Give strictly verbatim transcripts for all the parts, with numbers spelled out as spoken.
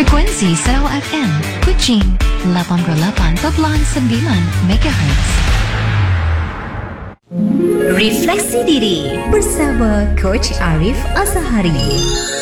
Frekuensi Sarawak F M, Kuching, lapan puluh lapan perpuluhan sembilan megahertz. Refleksi diri bersama Coach Arif Azhari.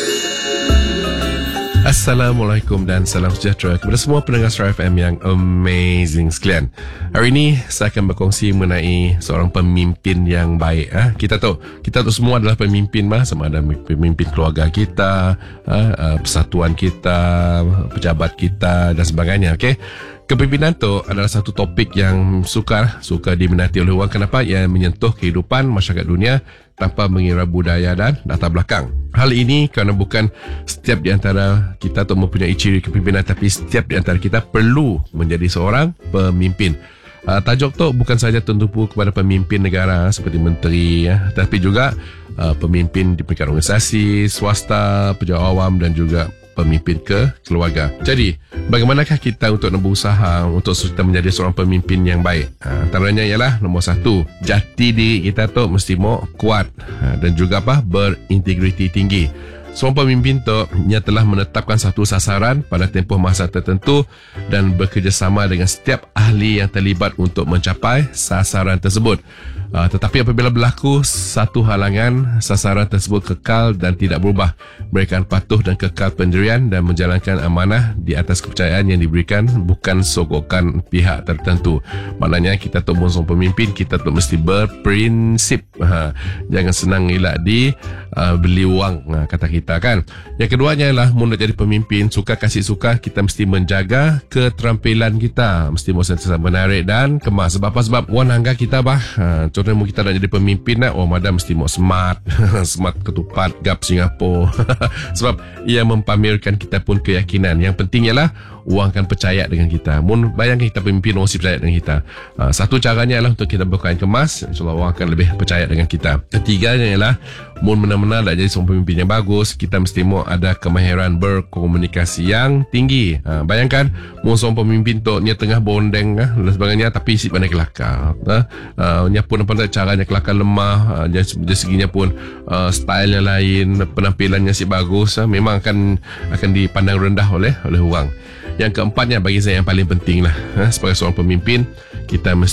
Assalamualaikum dan salam sejahtera kepada semua pendengar Sarawak F M yang amazing sekalian. Hari ini saya akan berkongsi mengenai seorang pemimpin yang baik. Ha? Kita tahu, kita tahu semua adalah pemimpin, mah, sama ada pemimpin keluarga kita, ha? persatuan kita, pejabat kita dan sebagainya. Okay? Kepimpinan tu adalah satu topik yang sukar suka diminati oleh orang. Kenapa? Ia menyentuh kehidupan masyarakat dunia tanpa mengira budaya dan latar belakang. Hal ini kerana bukan setiap di antara kita tu mempunyai ciri kepimpinan, tapi setiap di antara kita perlu menjadi seorang pemimpin. Uh, tajuk tu bukan sahaja tertumpu kepada pemimpin negara seperti menteri, ya, tapi juga uh, pemimpin di peringkat organisasi, swasta, pejabat awam dan juga pemimpin ke keluarga. Jadi, bagaimanakah kita untuk berusaha untuk kita menjadi seorang pemimpin yang baik? Ha, antaranya ialah nombor satu, jati diri kita tu mesti mau kuat, ha, dan juga apa? Berintegriti tinggi. Seorang pemimpin tu ia telah menetapkan satu sasaran pada tempoh masa tertentu dan bekerjasama dengan setiap ahli yang terlibat untuk mencapai sasaran tersebut. Uh, tetapi apabila berlaku satu halangan, sasaran tersebut kekal dan tidak berubah. Mereka patuh dan kekal pendirian dan menjalankan amanah di atas kepercayaan yang diberikan, bukan sogokan pihak tertentu. Maknanya kita tu seorang pemimpin, kita tu mesti berprinsip. Ha, jangan senang elak di uh, beli wang, ha, kata kita kan. Yang keduanya ialah mun nak jadi pemimpin, suka kasih suka, kita mesti menjaga keterampilan kita, mesti mau sentiasa menarik dan kemas. Sebab apa? Sebab wan angka kita bah. Ha, contohnya kita nak jadi pemimpin nak, oh madam mesti mau smart, smart ketupat gap Singapura. Sebab ia mempamerkan kita pun keyakinan. Yang penting ialah orang akan percaya dengan kita. Mun bayangkan kita pemimpin, orang mesti percaya dengan kita. Ha, satu caranya ialah untuk kita berkain kemas, insyaAllah orang akan lebih percaya dengan kita. Ketiganya ialah mun benar-benar nak jadi seorang pemimpin yang bagus, kita mesti mau ada kemahiran berkomunikasi yang tinggi. Ha, bayangkan mun seorang pemimpin tu nya tengah bondeng, ha, dan sebagainya, tapi isi pandai kelakar. Ha, uh, nya pun apa caranya kelakar lemah, uh, dari seginya pun uh, stylenya lain, penampilannya si bagus, uh, memang akan akan dipandang rendah oleh oleh orang. Yang keempatnya bagi saya yang paling penting lah, uh, sebagai seorang pemimpin, kita mesti